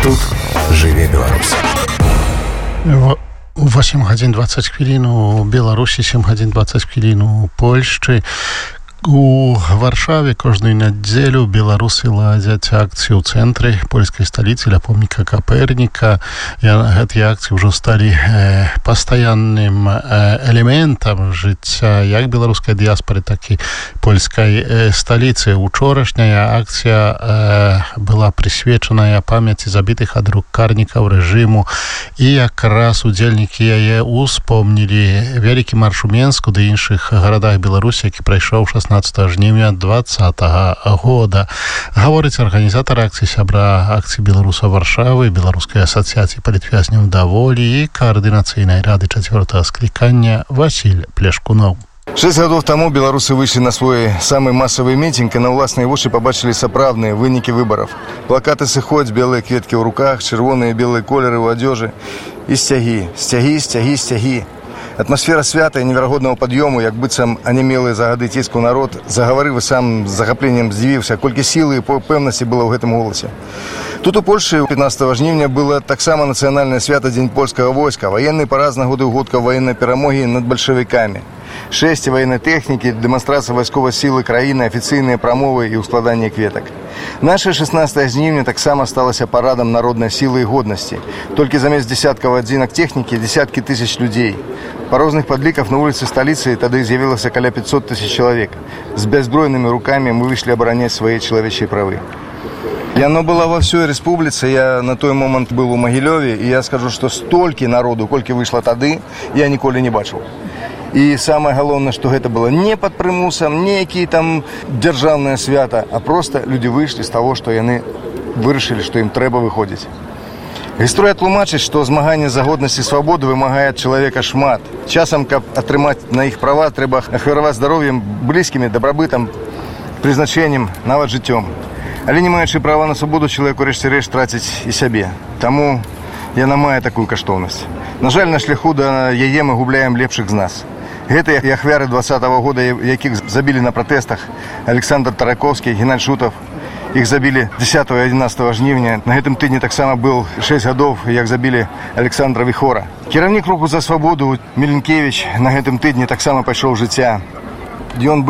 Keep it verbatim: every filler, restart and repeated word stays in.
Тут жыве Беларусь. восемь гадзін двадцать хвілін у Беларусі, сем гадзін двадцать хвілін у Польшчы. У Варшаве кожную нядзелю беларусы ладзяць акцыю ў цэнтры польскай сталіцы ля помніка Каперніка. Гэтыя акцыі ўжо сталі э, пастаянным э, элементам жыцця як беларускай дыяспоры, так і польскай э, сталіцы. Учорашняя акцыя э, была прысвечаная памяці забітых ад рук карнікаў рэжыму, і якраз удзельнікі яе успомнілі вялікі марш у Менску ды іншых гарадах Беларусі, які прайшоў шаснаццатага жніўня двадцатага года. Гаворыць арганізатар акцыі, сябра акцыі беларусаў Варшавы, Беларускай асацыяцыі палітвязняў даволі і каардынацыйнай рады чацвёртага склікання Васіль Плешкунов. Шесть гадоў таму беларусы выйшлі на свой самы масавы мітинг і на ўласныя вушы пабачылі сапраўдныя вынікі выбараў. Плакаты сыходзь, белыя кветкі ў руках, чырвоныя і белыя колеры ў адзежы і сцягі, сцягі, сцягі, сцягі. Атмасфера свята і неверагоднага пад'ёму, як быццам анямелы за гады ціску народ, загаварыў і сам з захапленнем здзівіўся, колькі сілы і пэўнасці было ў гэтым голасе. Тут у Польшы пятнадцатага жніўня было таксама нацыянальнае свята Дзень польскага войска, ваенны парад з нагоды ўгодка ваеннай перамогі над бальшавікамі. Шэсці ваеннай тэхнікі, дэманстрацыя вайсковай сілы краіны, афіцыйныя прамовы і ўскладанне кветак. Наша шаснаццатага жніўня таксама сталася парадам народнай сілы і годнасці. Толькі замест дзесяткаў адзінак тэхнікі дзесяткі тысяч людзей. Па розных падліках на вуліцы сталіцы тады з'явілася каля пятьсот тысяч чалавек. З бяззбройнымі рукамі мы выйшлі абараняць свае чалавечыя правы. Яно было во всей республице, я на той момент был у Могилеве, и я скажу, что столькі народу, колькі выйшло тады, я ніколі не бачыў. І самае галоўнае, што гэта было не пад прымусам, не які там дзяржаўнае свята, а просто людзі выйшлі з таго, што яны вырашылі, што ім трэба выходзіць. Гісторыя тлумачыць, што змаганне за годнасць і свабоду вымагае ад чалавека шмат. Часам, каб атрымаць на іх права, трэба ахвяраваць здароўем, блізкімі, дабрабытам, прызначэннем, нават жыццём. Але не маючы права на свабоду, чалавек у рэшце рэшт траціць і сябе. Таму яна мае такую каштоўнасць. На жаль, на шляху да яе мы губляем лепшых з нас. Гэтыя ахвяры двадцатага года, якіх забілі на пратэстах Александр Тараковскі, Геннадзь Шутов. Іх забілі дзесятага і адзінаццатага жніўня. На гэтым тыдні таксама был шэсць гадоў, як забілі Александра Віхора. Кіраўнік руху за свабоду Міленкевіч на гэтым тыдні таксама пайшоў жыцця. Ён